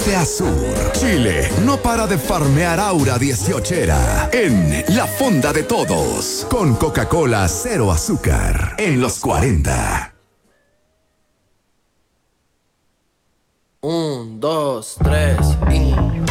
norte a sur, Chile no para de farmear aura 18era en La Fonda de Todos, con Coca-Cola cero azúcar en los 40. 1, 2, 3 y...